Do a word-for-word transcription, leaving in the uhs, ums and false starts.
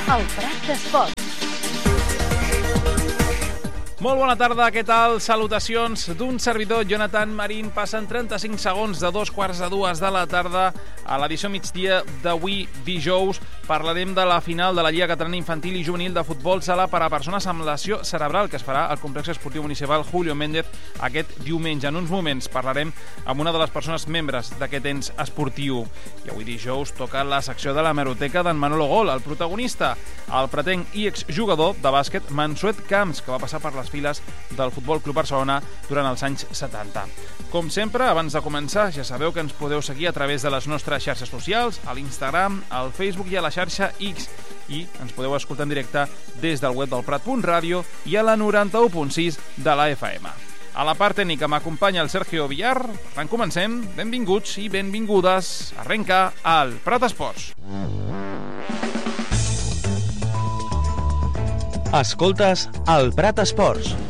El Prat d'Esports. Molt bona tarda, què tal? Salutacions d'un servidor, Jonathan Marín. Passen trenta-cinc segons de dos quarts de dues de la tarda. A l'edició migdia d'avui, dijous, parlarem de la final de la Lliga Catalana Infantil i Juvenil de Futbol Sala per a persones amb lesió cerebral, que es farà al complex esportiu municipal Julio Méndez aquest diumenge. En uns moments parlarem amb una de les persones membres d'aquest ens esportiu. I avui dijous toca la secció de la hemeroteca d'en Manolo Gol, el protagonista, el pretenc i exjugador de bàsquet Mansuet Camps, que va passar per les files del Futbol Club Barcelona durant els anys setanta. Com sempre, abans de començar, ja sabeu que ens podeu seguir a través de les nostres xarxes socials, a l'Instagram, al Facebook i a la xarxa X, i ens podeu escoltar en directe des del web del Prat punt ràdio i a la noranta-u punt sis de la F M. A la part tècnica m'acompanya el Sergio Villar. Per tant, comencem. Benvinguts i benvingudes. Arrenca el Prat Esports. Escoltes el Prat Esports.